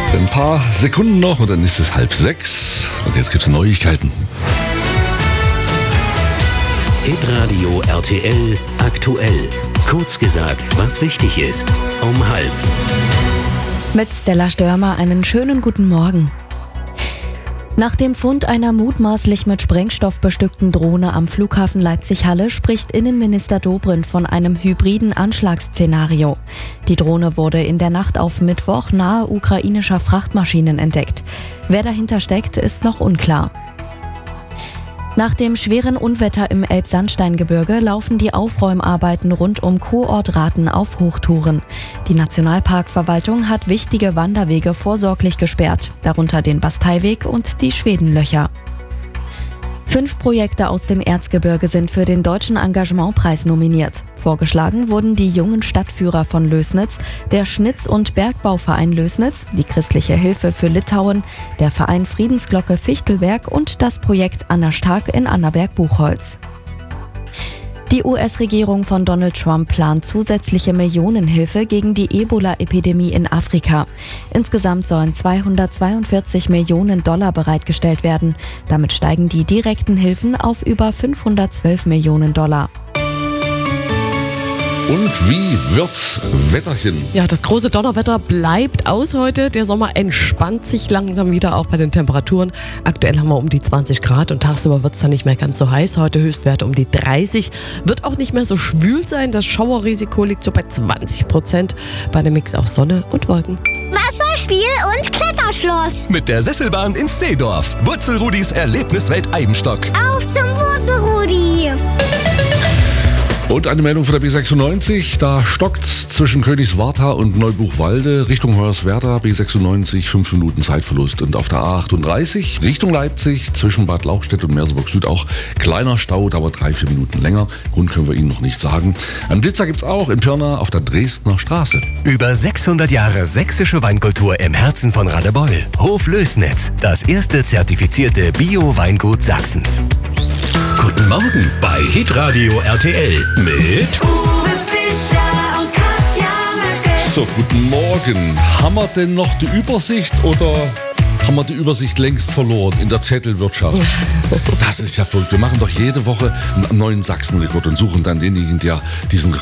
Ein paar Sekunden noch und dann ist es 5:30 und jetzt gibt's Neuigkeiten. Hitradio RTL aktuell. Kurz gesagt, was wichtig ist. Um 5:30. Mit Stella Störmer einen schönen guten Morgen. Nach dem Fund einer mutmaßlich mit Sprengstoff bestückten Drohne am Flughafen Leipzig-Halle spricht Innenminister Dobrindt von einem hybriden Anschlagsszenario. Die Drohne wurde in der Nacht auf Mittwoch nahe ukrainischer Frachtmaschinen entdeckt. Wer dahinter steckt, ist noch unklar. Nach dem schweren Unwetter im Elbsandsteingebirge laufen die Aufräumarbeiten rund um Kurort Raten auf Hochtouren. Die Nationalparkverwaltung hat wichtige Wanderwege vorsorglich gesperrt, darunter den Basteiweg und die Schwedenlöcher. 5 Projekte aus dem Erzgebirge sind für den Deutschen Engagementpreis nominiert. Vorgeschlagen wurden die jungen Stadtführer von Lößnitz, der Schnitz- und Bergbauverein Lößnitz, die Christliche Hilfe für Litauen, der Verein Friedensglocke Fichtelberg und das Projekt Anna Stark in Annaberg-Buchholz. Die US-Regierung von Donald Trump plant zusätzliche Millionenhilfe gegen die Ebola-Epidemie in Afrika. Insgesamt sollen $242 Millionen bereitgestellt werden. Damit steigen die direkten Hilfen auf über $512 Millionen. Und wie wird's Wetterchen? Ja, das große Donnerwetter bleibt aus heute. Der Sommer entspannt sich langsam wieder, auch bei den Temperaturen. Aktuell haben wir um die 20 Grad und tagsüber wird es dann nicht mehr ganz so heiß. Heute Höchstwerte um die 30. Wird auch nicht mehr so schwül sein. Das Schauerrisiko liegt so bei 20%. Bei einem Mix aus Sonne und Wolken. Wasserspiel und Kletterschloss. Mit der Sesselbahn in Steedorf. Wurzelrudis Erlebniswelt Eibenstock. Auf zum Wurzelrudi. Und eine Meldung von der B96, da stockt's zwischen Königswartha und Neubuchwalde Richtung Hoyerswerda, B96 5 Minuten Zeitverlust. Und auf der A38 Richtung Leipzig zwischen Bad Lauchstädt und Merseburg Süd auch kleiner Stau, dauert 3-4 Minuten länger. Grund können wir Ihnen noch nicht sagen. Einen Blitzer gibt's auch in Pirna auf der Dresdner Straße. Über 600 Jahre sächsische Weinkultur im Herzen von Radebeul. Hof Lößnitz, das erste zertifizierte Bio-Weingut Sachsens. Guten Morgen bei Hitradio RTL mit Uwe Fischer und Katja Möcke. So, guten Morgen. Haben wir denn noch die Übersicht oder haben wir die Übersicht längst verloren in der Zettelwirtschaft? Das ist ja verrückt. Wir machen doch jede Woche einen neuen Sachsenrekord und suchen dann denjenigen, der diesen